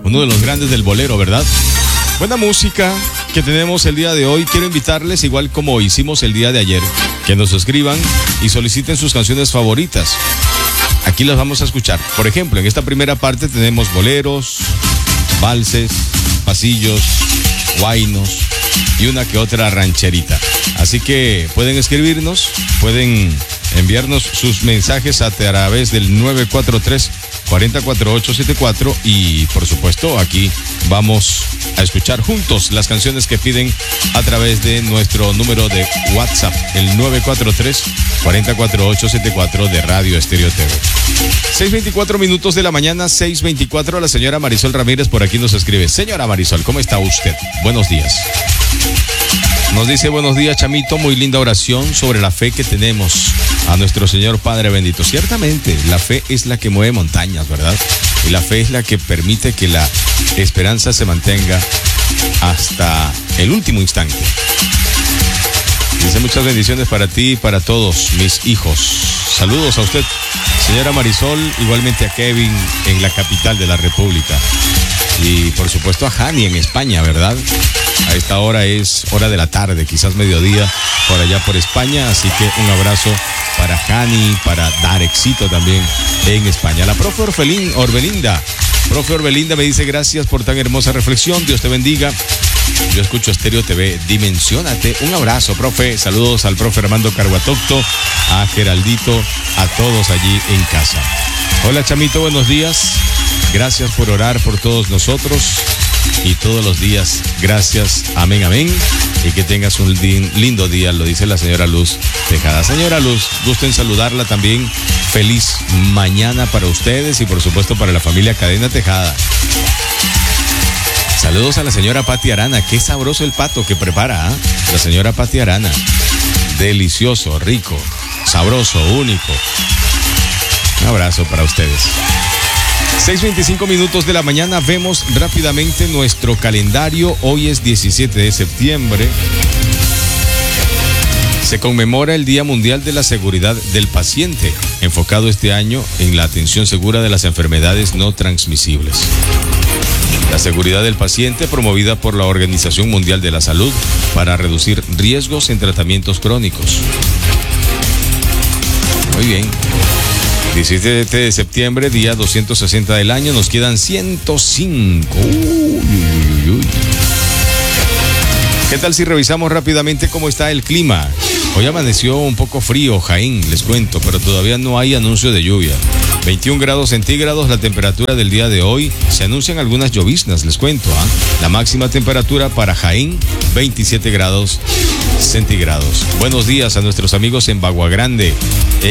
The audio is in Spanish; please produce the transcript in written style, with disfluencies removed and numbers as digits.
uno de los grandes del bolero, ¿verdad? Buena música que tenemos el día de hoy. Quiero invitarles, igual como hicimos el día de ayer, que nos escriban y soliciten sus canciones favoritas. Aquí las vamos a escuchar. Por ejemplo, en esta primera parte tenemos boleros, valses, pasillos, huaynos y una que otra rancherita. Así que pueden escribirnos, pueden enviarnos sus mensajes a través del 943-404874 y por supuesto aquí vamos a escuchar juntos las canciones que piden a través de nuestro número de WhatsApp, el 943-404874 de Radio Estéreo TV. 6:24 minutos de la mañana, 6:24. La señora Marisol Ramírez por aquí nos escribe. Señora Marisol, ¿cómo está usted? Buenos días. Nos dice: buenos días, Chamito, muy linda oración sobre la fe que tenemos a nuestro Señor Padre bendito. Ciertamente, la fe es la que mueve montañas, ¿verdad? Y la fe es la que permite que la esperanza se mantenga hasta el último instante. Dice: muchas bendiciones para ti y para todos mis hijos. Saludos a usted, señora Marisol, igualmente a Kevin en la capital de la República. Y por supuesto a Hani en España, ¿verdad? A esta hora es hora de la tarde, quizás mediodía por allá por España, así que un abrazo para Hani, para Darexito también en España. La profe Orbelinda me dice: gracias por tan hermosa reflexión, Dios te bendiga. Yo escucho Estéreo TV, dimensiónate. Un abrazo, profe. Saludos al profe Armando Carguatocto, a Geraldito, a todos allí en casa. Hola, Chamito, buenos días. Gracias por orar por todos nosotros y todos los días. Gracias, amén, amén. Y que tengas un lindo día, lo dice la señora Luz Tejada. Señora Luz, gusto en saludarla también. Feliz mañana para ustedes y por supuesto para la familia Cadena Tejada. Saludos a la señora Pati Arana. Qué sabroso el pato que prepara, ¿eh? La señora Pati Arana. Delicioso, rico, sabroso, único. Un abrazo para ustedes. 6:25 minutos de la mañana. Vemos rápidamente nuestro calendario. Hoy es 17 de septiembre. Se conmemora el Día Mundial de la Seguridad del Paciente, enfocado este año en la atención segura de las enfermedades no transmisibles. La seguridad del paciente, promovida por la Organización Mundial de la Salud para reducir riesgos en tratamientos crónicos. Muy bien. 17 de septiembre, día 260 del año, nos quedan 105. Uy. ¿Qué tal si revisamos rápidamente cómo está el clima? Hoy amaneció un poco frío, Jaén, les cuento, pero todavía no hay anuncio de lluvia. 21 grados centígrados la temperatura del día de hoy. Se anuncian algunas lloviznas, les cuento. La máxima temperatura para Jaén, 27 grados centígrados. Buenos días a nuestros amigos en Bagua Grande.